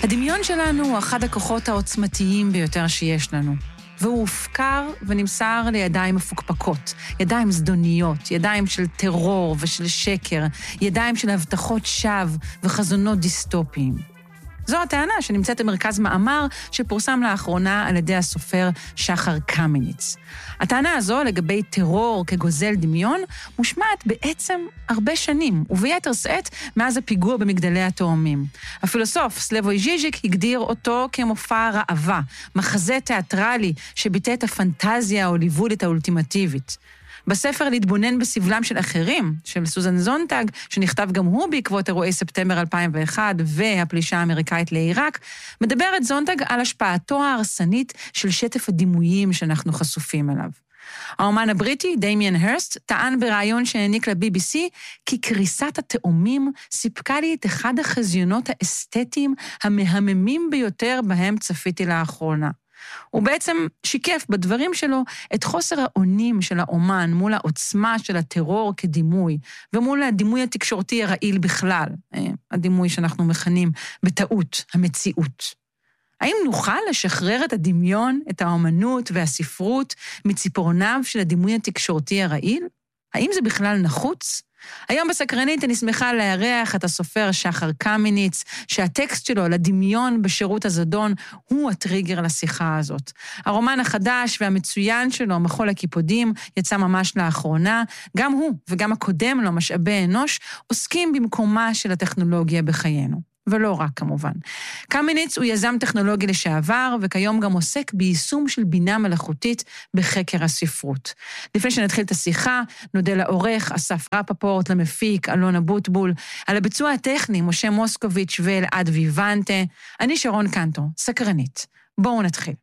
הדמיון שלנו הוא אחד הכוחות העוצמתיים ביותר שיש לנו, והוא הופקר ונמסר לידיים מפוקפקות, ידיים זדוניות, ידיים של טרור ושל שקר, ידיים של הבטחות שווא וחזונות דיסטופיים. זו הטענה שנמצאת במרכז מאמר שפורסם לאחרונה על ידי הסופר שחר קמיניץ. הטענה הזו לגבי טרור כגוזל דמיון מושמעת בעצם הרבה שנים, וביתר שאת מאז הפיגוע במגדלי התאומים. הפילוסוף סלבוי ז'יז'יק הגדיר אותו כמופע ראווה, מחזה תיאטרלי שביטא את הפנטזיה ההוליוודית האולטימטיבית. בספר להתבונן בסבלם של אחרים, של סוזן זונטג, שנכתב גם הוא בעקבות אירועי ספטמבר 2001 והפלישה האמריקאית לעיראק, מדברת זונטג על השפעתו ההרסנית של שטף הדימויים שאנחנו חשופים אליו. האומן הבריטי, דמיאן הרסט, טען ברעיון שהעניק ל-BBC כי קריסת התאומים סיפקה לי את אחד החזיונות האסתטיים המהממים ביותר בהם צפיתי לאחרונה. הוא בעצם שיקף בדברים שלו את חוסר האונים של האומן מול העוצמה של הטרור כדימוי, ומול הדימוי התקשורתי הרעיל בכלל, הדימוי שאנחנו מכנים בטעות המציאות. האם נוכל לשחרר את הדמיון, את האומנות והספרות מציפורניו של הדימוי התקשורתי הרעיל? האם זה בכלל נחוץ? היום בסקרנית אני שמחה לארח את הסופר שחר קמיניץ, שהטקסט שלו לדמיון בשירות הזדון הוא הטריגר לשיחה הזאת. הרומן החדש והמצוין שלו, מחול הקיפודים, יצא ממש לאחרונה. גם הוא וגם הקודם לו, משאבי אנוש, עוסקים במקומה של הטכנולוגיה בחיינו. ולא רק כמובן. קמיניץ הוא יזם טכנולוגי לשעבר, וכיום גם עוסק ביישום של בינה מלאכותית בחקר הספרות. לפני שנתחיל את השיחה, נודה לעורך אסף רפפורט, למפיק אלון אבוטבול, על הביצוע הטכני משה מוסקוביץ' ואלעד ויוונטה. אני שרון קנטו, סקרנית. בואו נתחיל.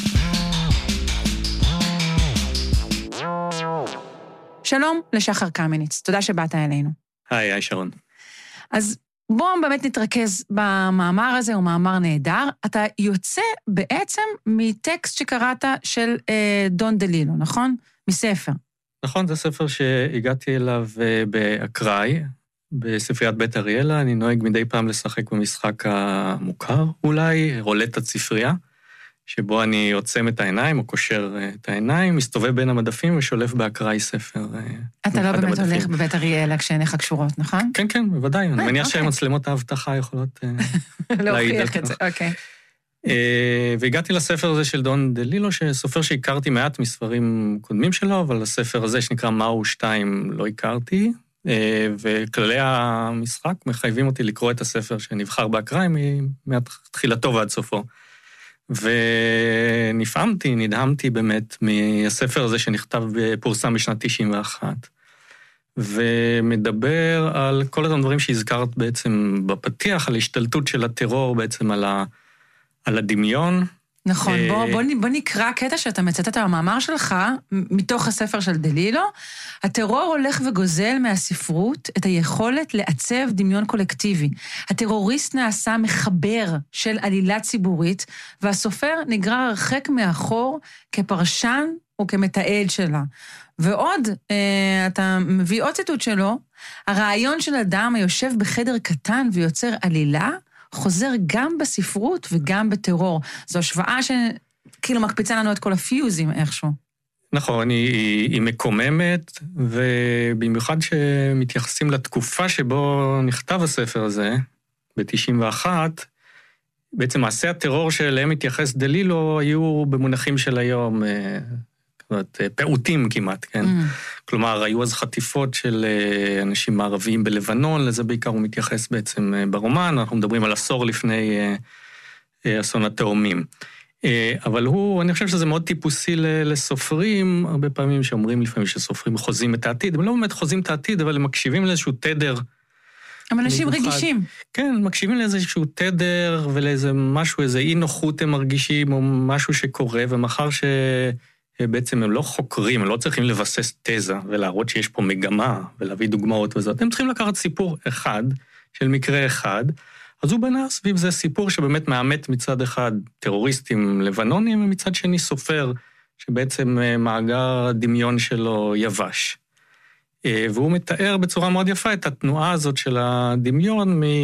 שלום לשחר קמיניץ, תודה שבאת אלינו. היי שרון. אז בואו באמת נתרכז במאמר הזה, הוא מאמר נהדר. אתה יוצא בעצם מטקסט שקראת של דון דלילו, נכון? מספר. נכון, זה ספר שהגעתי אליו באקראי, בספריית בית אריאלה. אני נוהג מדי פעם לשחק במשחק המוכר, אולי, רולטת ספרייה, שבו אני עוצם את העיניים, או קושר את העיניים, מסתובב בין המדפים ושולף באקראי ספר. אתה לא באמת הולך בבית אריאלה כשעיניך קשורות, נכון? כן, כן, בוודאי. אני מניח שהמצלמות האבטחה יכולות להוכיח את זה, אוקיי. והגעתי לספר הזה של דון דלילו, שסופר שהכרתי מעט מספרים קודמים שלו, אבל הספר הזה שנקרא מהו 2 לא הכרתי, וכללי המשחק מחייבים אותי לקרוא את הספר שנבחר באקראי מתחילתו ועד סופו. ונפעמתי, נדהמתי באמת מהספר הזה שנכתב פורסם בשנת 91, ומדבר על כל אותם דברים שהזכרת בעצם בפתיח, על השתלטות של הטרור בעצם על הדמיון. נכון, בוא נקרא קטע שאתה מצטט במאמר שלך, מתוך הספר של דלילו. הטרור הולך וגוזל מהספרות את היכולת לעצב דמיון קולקטיבי. הטרוריסט נעשה מחבר של עלילה ציבורית, והסופר נגרר הרחק מאחור כפרשן או כמתעד שלה. ועוד, אתה מביא עוד ציטוט שלו, הרעיון של אדם היושב בחדר קטן ויוצר עלילה, חוזר גם בספרות וגם בטרור. זו השוואה שכאילו מקפיצה לנו את כל הפיוזים איכשהו. נכון, היא מקוממת, ובמיוחד שמתייחסים לתקופה שבו נכתב הספר הזה, ב-91, בעצם מעשי הטרור שאליהם מתייחס דלילו היו במונחים של היום, פעוטים כמעט, כן? כלומר, היו אז חטיפות של אנשים מערביים בלבנון, לזה בעיקר הוא מתייחס בעצם ברומן, אנחנו מדברים על עשור לפני אסון התאומים. אבל אני חושב שזה מאוד טיפוסי לסופרים, הרבה פעמים שאומרים לפעמים שסופרים חוזים את העתיד, הם לא באמת חוזים את העתיד, אבל הם מקשיבים לאיזשהו תדר. הם אנשים רגישים. כן, מקשיבים לאיזשהו תדר ולאיזה משהו, איזה אי נוחות הם מרגישים, או משהו שקורה, ומחר בעצם הם לא חוקרים, הם לא צריכים לבסס תזה ולהראות שיש פה מגמה ולהביא דוגמאות וזאת. הם צריכים לקחת סיפור אחד, של מקרה אחד, אז הוא בנה סביב זה סיפור שבאמת מאמת מצד אחד טרוריסטים לבנונים, ומצד שני סופר שבעצם מאגר הדמיון שלו יבש. והוא מתאר בצורה מאוד יפה את התנועה הזאת של הדמיון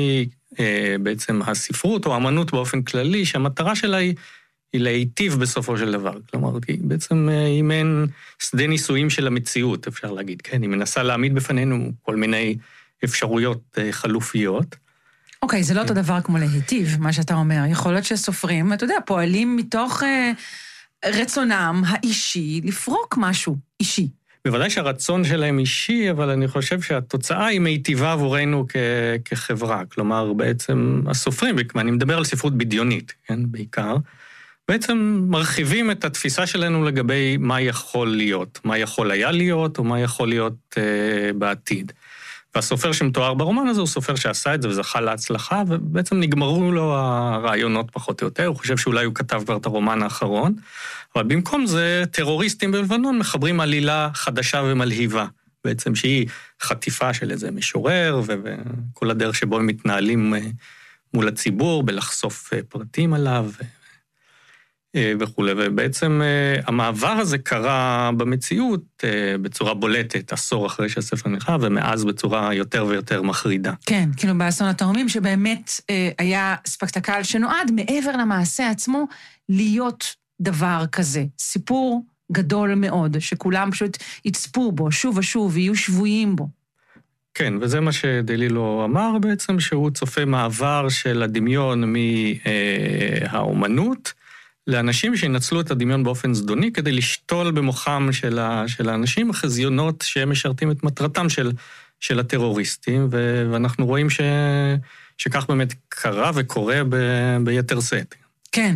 בעצם הספרות או האמנות באופן כללי, שהמטרה שלה היא להיטיב בסופו של דבר. כלומר, בעצם היא מעין שדה ניסויים של המציאות, אפשר להגיד, כן? היא מנסה להעמיד בפנינו כל מיני אפשרויות חלופיות. אוקיי, זה לא אותו דבר כמו להיטיב, מה שאתה אומר. יכול להיות שסופרים, אתה יודע, פועלים מתוך רצונם האישי לפרוק משהו אישי. בוודאי שהרצון שלהם אישי, אבל אני חושב שהתוצאה היא מיטיבה עבורנו כחברה. כלומר, בעצם הסופרים, אני מדבר על ספרות בדיונית, כן, בעיקר, בעצם מרחיבים את התפיסה שלנו לגבי מה יכול להיות, מה יכול היה להיות, או מה יכול להיות בעתיד. והסופר שמתואר ברומן הזה הוא סופר שעשה את זה וזכה להצלחה, ובעצם נגמרו לו הרעיונות פחות או יותר, הוא חושב שאולי הוא כתב כבר את הרומן האחרון, אבל במקום זה טרוריסטים בלבנון מחברים עלילה חדשה ומלהיבה, בעצם שהיא חטיפה של איזה משורר, וכל הדרך שבו הם מתנהלים מול הציבור, בלחשוף פרטים עליו וכו'. ובעצם המעבר הזה קרה במציאות בצורה בולטת, עשור אחרי שהספר נכתב, ומאז בצורה יותר ויותר מחרידה. כן, כאילו באסון התאומים, שבאמת היה ספקטקל שנועד מעבר למעשה עצמו להיות דבר כזה. סיפור גדול מאוד, שכולם פשוט יצפו בו שוב ושוב, ויהיו שבויים בו. כן, וזה מה שדלילו אמר בעצם, שהוא צופה מעבר של הדמיון מהאומנות, לאנשים שינצלו את הדמיון באופן זדוני, כדי לשתול במוחם של האנשים החזיונות שהם משרתים את מטרתם של הטרוריסטים, ואנחנו רואים שכך באמת קרה וקורה ביתר שאת. כן.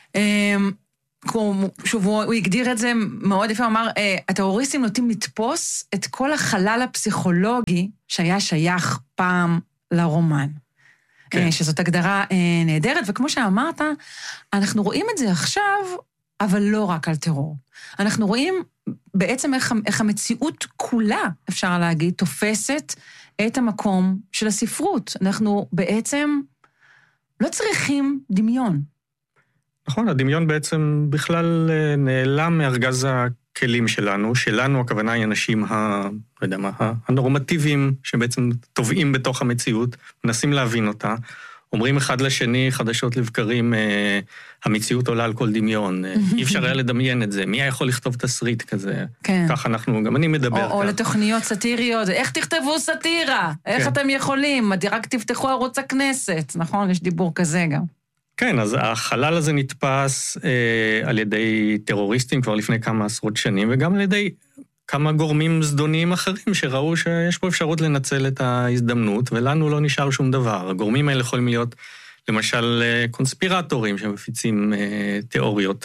שוב, הוא הגדיר את זה מאוד יפה, הוא אמר, הטרוריסטים נוטים לתפוס את כל החלל הפסיכולוגי שהיה שייך פעם לרומן. כן. שזאת הגדרה נהדרת, וכמו שאמרת, אנחנו רואים את זה עכשיו, אבל לא רק על טרור. אנחנו רואים בעצם איך המציאות כולה, אפשר להגיד, תופסת את המקום של הספרות. אנחנו בעצם לא צריכים דמיון. נכון, הדמיון בעצם בכלל נעלם מארגז הכלים שלנו, הכוונה היא אנשים לא יודע מה, הנורמטיביים שבעצם טובעים בתוך המציאות, מנסים להבין אותה, אומרים אחד לשני, חדשות לבקרים, המציאות עולה על כל דמיון, אי אפשר היה לדמיין את זה, מי היה יכול לכתוב תסריט כזה? כן. כך גם אני מדבר כך. או לתוכניות סאטיריות, איך תכתבו סאטירה? איך אתם יכולים? רק תפתחו ערוץ הכנסת, נכון? יש דיבור כזה גם. כן, אז החלל הזה נתפס על ידי טרוריסטים כבר לפני כמה עשרות שנים, וגם על ידי כמה גורמים זדוניים אחרים שראו שיש פה אפשרות לנצל את ההזדמנות, ולנו לא נשאר שום דבר. הגורמים האלה יכולים להיות, למשל, קונספירטורים שמפיצים תיאוריות.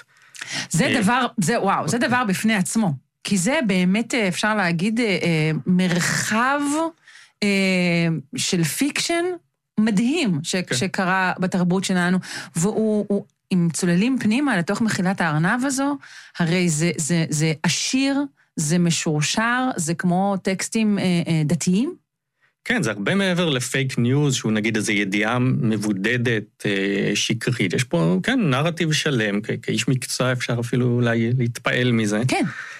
זה דבר בפני עצמו, כי זה באמת, אפשר להגיד, מרחב של פיקשן, מדהים שקרה בתרבות שלנו, והוא, אם צוללים פנימה לתוך מחילת הארנב הזו, הרי זה עשיר, זה משורשר, זה כמו טקסטים דתיים? כן, זה הרבה מעבר לפייק ניוז, שהוא נגיד איזו ידיעה מבודדת, שקרית. יש פה, כן, נרטיב שלם, כאיש מקצוע אפשר אפילו אולי להתפעל מזה. כן.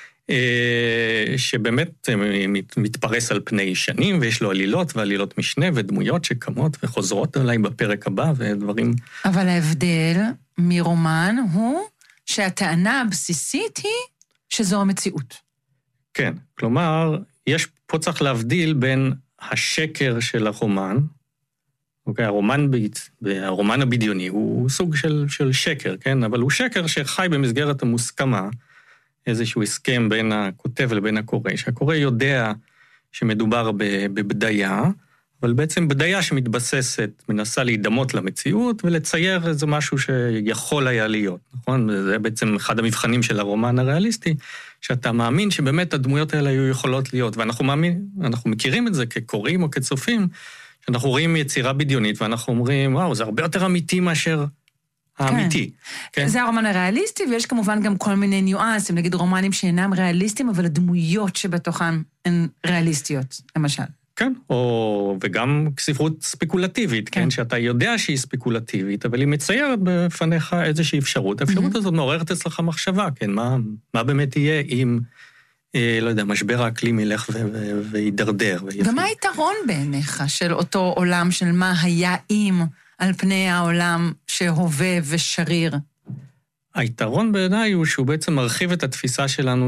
שבאמת מתפרס על פני שנים, ויש לו עלילות ועלילות משנה ודמויות שקמות וחוזרות אולי בפרק הבא ודברים. אבל ההבדל מרומן הוא שהטענה הבסיסית היא שזו המציאות. כן, כלומר, פה צריך להבדיל בין השקר של הרומן, אוקיי, הרומן הבדיוני הוא סוג של שקר, כן? אבל הוא שקר שחי במסגרת המוסכמה, איזשהו הסכם בין הכותב לבין הקורא, שהקורא יודע שמדובר בבדיה, אבל בעצם בדיה שמתבססת, מנסה להידמות למציאות, ולצייר איזה משהו שיכול היה להיות, נכון? זה בעצם אחד המבחנים של הרומן הריאליסטי, שאתה מאמין שבאמת הדמויות האלה היו יכולות להיות, ואנחנו מכירים את זה כקוראים או כצופים, שאנחנו רואים יצירה בדיונית, ואנחנו אומרים, וואו, זה הרבה יותר אמיתי מאשר האמיתי. כן. זה הרומן הריאליסטי, ויש כמובן גם כל מיני ניואנסים, נגיד רומנים שאינם ריאליסטיים, אבל הדמויות שבתוכן הן ריאליסטיות, למשל. כן, וגם ספרות ספקולטיבית, כן, שאתה יודע שהיא ספקולטיבית, אבל היא מציירת בפניך איזושהי אפשרות. האפשרות הזאת מעוררת אצלך מחשבה, כן, מה באמת יהיה אם לא יודע, משבר האקלים ילך וידרדר. ומה היתרון בעיניך של אותו עולם של מה היה אם על פני העולם שהווה ושריר? היתרון בעיניי הוא שהוא בעצם מרחיב את התפיסה שלנו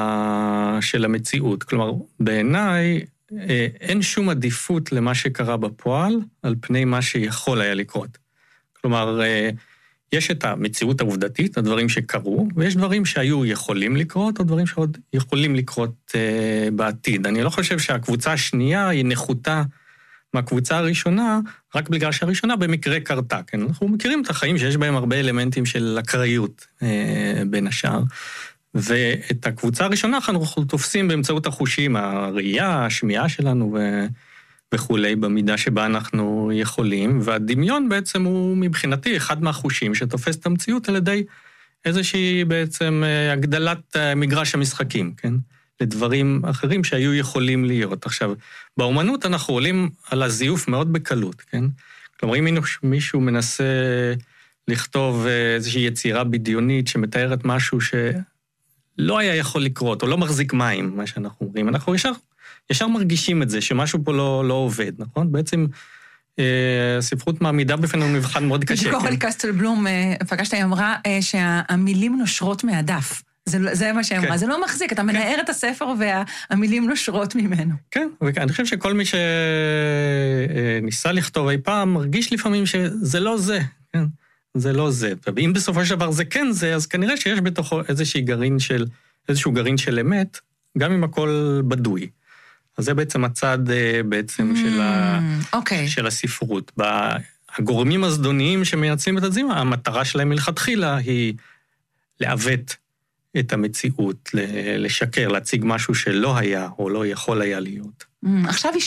של המציאות. כלומר, בעיניי אין שום עדיפות למה שקרה בפועל על פני מה שיכול היה לקרות. כלומר, יש את המציאות העובדתית, הדברים שקרו, ויש דברים שהיו יכולים לקרות, או דברים שעוד יכולים לקרות בעתיד. אני לא חושב שהקבוצה השנייה היא נחותה מהקבוצה הראשונה, רק בגלל שהראשונה במקרה קרתה. כן? אנחנו מכירים את החיים שיש בהם הרבה אלמנטים של אקראיות בין השאר, ואת הקבוצה הראשונה אנחנו תופסים באמצעות החושים, הראייה, השמיעה שלנו וכולי, במידה שבה אנחנו יכולים, והדמיון בעצם הוא מבחינתי אחד מהחושים שתופס את המציאות על ידי איזושהי בעצם הגדלת מגרש המשחקים, כן? לדברים אחרים שהיו יכולים להיות. עכשיו, באומנות אנחנו עולים על הזיוף מאוד בקלות, כן? כלומר, אם מישהו מנסה לכתוב איזושהי יצירה בדיונית שמתארת משהו שלא היה יכול לקרות, או לא מחזיק מים, מה שאנחנו אומרים, אנחנו ישר מרגישים את זה, שמשהו פה לא עובד, נכון? בעצם הספרות מעמידה בפנינו מבחן מאוד קשה. קורל קסטלבלום, פגשת, היא אמרה שהמילים נושרות מהדף. זה מה שאמרה, זה לא מחזיק, אתה מנער את הספר והמילים נושרות ממנו. כן, ואני חושב שכל מי שניסה לכתוב אי פעם, מרגיש לפעמים שזה לא זה, כן? זה לא זה. ואם בסופו של דבר זה כן זה, אז כנראה שיש בתוכו איזשהו גרעין של אמת, גם אם הכל בדוי. אז זה בעצם הצד בעצם של הספרות. הגורמים הזדוניים שמייצאים את הזימה, המטרה שלהם מלכתחילה היא לעוות את המציאות, לשקר, להציג משהו שלא היה או לא יכול היה להיות. עכשיו